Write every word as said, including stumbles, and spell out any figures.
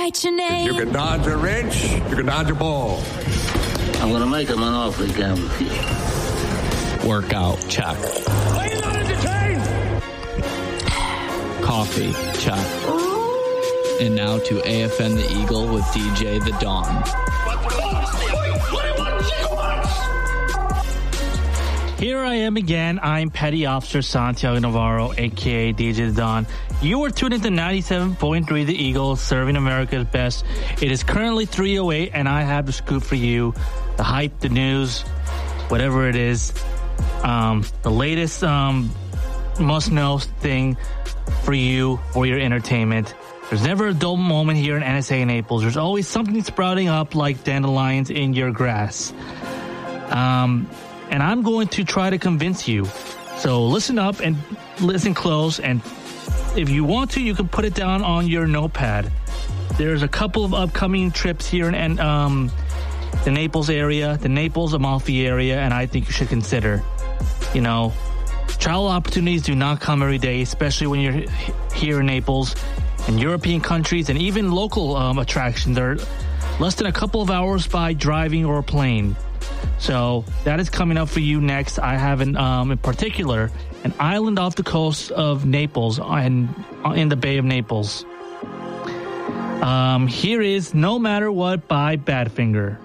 write your name. If you can dodge a wrench, you can dodge a ball. I'm going to make him an offer again with you. Workout, check. Are you not entertained? Coffee, check. And now to A F N the Eagle with D J The Don. Here I am again. I'm Petty Officer Santiago Navarro, a k a. D J The Don. You are tuned into ninety-seven point three The Eagle, serving America's best. It is currently three oh eight, and I have the scoop for you. The hype, the news, whatever it is. Um, the latest um, must-know thing for you, for your entertainment. There's never a dull moment here in N S A Naples. There's always something sprouting up like dandelions in your grass. Um... And I'm going to try to convince you. So listen up and listen close. And if you want to, you can put it down on your notepad. There's a couple of upcoming trips here in um, the Naples area, the Naples Amalfi area, and I think you should consider. You know, travel opportunities do not come every day, especially when you're here in Naples. And European countries and even local um, attractions are less than a couple of hours by driving or plane. So that is coming up for you next. I have an, um, in particular, an island off the coast of Naples and in the Bay of Naples. Um, here is No Matter What by Badfinger.